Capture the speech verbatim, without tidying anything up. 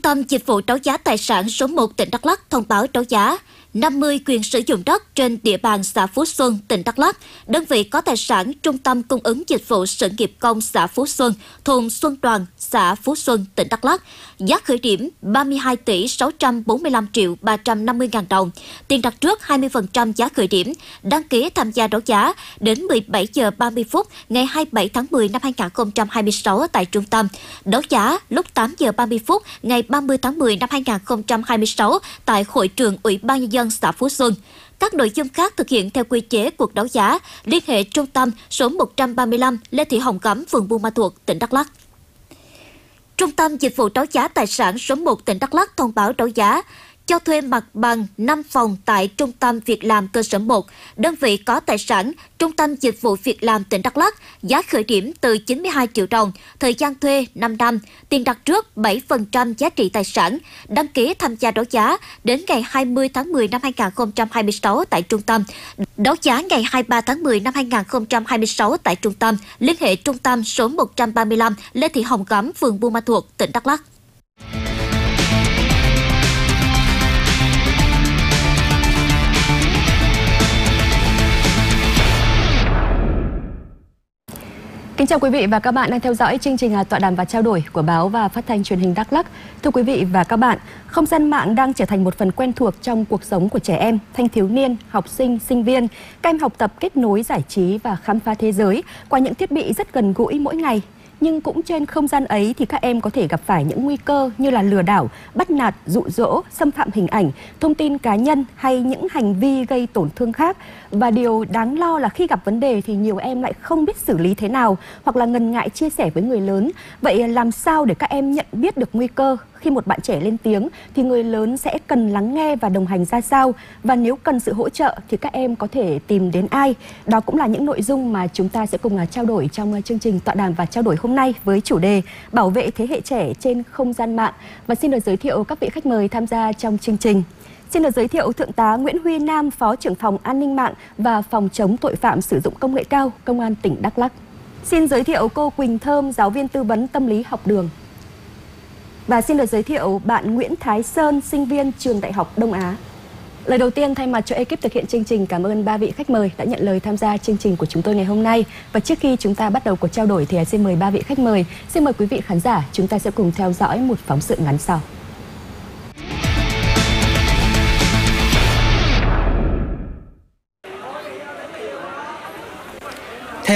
tâm Dịch vụ Đấu giá Tài sản số một tỉnh Đắk Lắk thông báo đấu giá năm mươi quyền sử dụng đất trên địa bàn xã Phú Xuân, tỉnh Đắk Lắk. Đơn vị có tài sản Trung tâm Cung ứng Dịch vụ Sự nghiệp công xã Phú Xuân, thôn Xuân Đoàn, xã Phú Xuân, tỉnh Đắk Lắk. Giá khởi điểm ba mươi hai tỷ sáu trăm bốn mươi lăm triệu ba trăm năm mươi ngàn đồng. Tiền đặt trước hai mươi phần trăm giá khởi điểm. Đăng ký tham gia đấu giá đến mười bảy giờ ba mươi phút ngày hai mươi bảy tháng mười năm hai nghìn không trăm hai mươi sáu tại trung tâm. Đấu giá lúc tám giờ ba mươi phút ngày ba mươi tháng mười năm hai nghìn không trăm hai mươi sáu tại hội trường Ủy ban Nhân dân xã Phú Xuân. Các nội dung khác thực hiện theo quy chế cuộc đấu giá, liên hệ trung tâm số một trăm ba mươi lăm Lê Thị Hồng Gấm, phường Buôn Ma Thuột, tỉnh Đắk Lắk. Trung tâm Dịch vụ Đấu giá Tài sản số một tỉnh Đắk Lắk thông báo đấu giá cho thuê mặt bằng năm phòng tại Trung tâm Việc làm cơ sở một, đơn vị có tài sản Trung tâm Dịch vụ Việc làm tỉnh Đắk Lắk, giá khởi điểm từ chín mươi hai triệu đồng, thời gian thuê năm năm, tiền đặt trước bảy phần trăm giá trị tài sản, đăng ký tham gia đấu giá đến ngày hai mươi tháng mười năm hai nghìn không trăm hai mươi sáu tại trung tâm, đấu giá ngày hai mươi ba tháng mười năm hai nghìn không trăm hai mươi sáu tại trung tâm, liên hệ trung tâm số một trăm ba mươi lăm Lê Thị Hồng Gấm, phường Buôn Ma Thuột, tỉnh Đắk Lắk. Kính chào quý vị và các bạn đang theo dõi chương trình tọa đàm và trao đổi của báo và phát thanh truyền hình Đắk Lắk. Thưa quý vị và các bạn, không gian mạng đang trở thành một phần quen thuộc trong cuộc sống của trẻ em, thanh thiếu niên, học sinh, sinh viên. Các em học tập, kết nối, giải trí và khám phá thế giới qua những thiết bị rất gần gũi mỗi ngày. Nhưng cũng trên không gian ấy thì các em có thể gặp phải những nguy cơ như là lừa đảo, bắt nạt, dụ dỗ, xâm phạm hình ảnh, thông tin cá nhân hay những hành vi gây tổn thương khác. Và điều đáng lo là khi gặp vấn đề thì nhiều em lại không biết xử lý thế nào hoặc là ngần ngại chia sẻ với người lớn. Vậy làm sao để các em nhận biết được nguy cơ? Khi một bạn trẻ lên tiếng thì người lớn sẽ cần lắng nghe và đồng hành ra sao? Và nếu cần sự hỗ trợ thì các em có thể tìm đến ai? Đó cũng là những nội dung mà chúng ta sẽ cùng trao đổi trong chương trình tọa đàm và trao đổi hôm nay với chủ đề bảo vệ thế hệ trẻ trên không gian mạng. Và xin được giới thiệu các vị khách mời tham gia trong chương trình. Xin được giới thiệu Thượng tá Nguyễn Huy Nam, Phó trưởng phòng An ninh mạng và Phòng chống tội phạm sử dụng công nghệ cao, Công an tỉnh Đắk Lắk. Xin giới thiệu cô Quỳnh Thơm, giáo viên tư vấn tâm lý học đường. Và xin được giới thiệu bạn Nguyễn Thái Sơn, sinh viên trường Đại học Đông Á. Lời đầu tiên thay mặt cho ekip thực hiện chương trình, cảm ơn ba vị khách mời đã nhận lời tham gia chương trình của chúng tôi ngày hôm nay. Và trước khi chúng ta bắt đầu cuộc trao đổi thì xin mời ba vị khách mời, xin mời quý vị khán giả chúng ta sẽ cùng theo dõi một phóng sự ngắn sau.